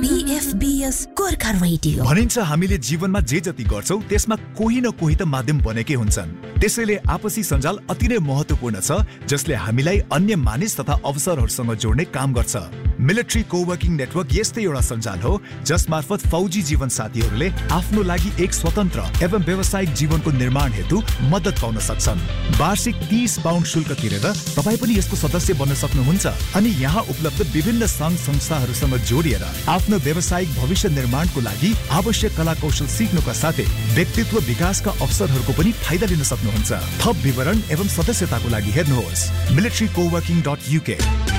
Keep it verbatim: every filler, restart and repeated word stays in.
बीएफबीएस Gorkha radio. भनिन्छ हामीले जीवनमा जे जति गर्छौं त्यसमा कोही न कोही त माध्यम बनेकै हुन्छन्। त्यसैले आपसी सञ्जाल अति नै महत्त्वपूर्ण छ, जसले हामीलाई अन्य मानिस तथा अवसरहरूसँग जोड्ने काम गर्छ। मिलिट्री कोवर्किङ नेटवर्क यस्तै एउटा सञ्जाल हो जस मार्फत फौजी जीवन साथीहरूले आफ्नो लागि एक स्वतन्त्र एवं व्यावसायिक जीवनको निर्माण हेतु मद्दत पाउन सक्छन्। वार्षिक तीस पाउन्ड शुल्क तिरेर तपाईँ पनि यसको सदस्य बन्न सक्नुहुन्छ अनि यहाँ उपलब्ध विभिन्न सङ्घ संस्थाहरूसँग जोडिएर आफ्नो व्यावसायिक भविष्य निर्माणको लागि आवश्यक कला कौशल सिक्नुका साथै व्यक्तित्व विकासका अवसरहरूको पनि फाइदा लिन सक्नुहुन्छ। थप विवरण एवं सदस्यताको लागि हेर्नुहोस् मिलिट्री कोवर्किङ डट युके।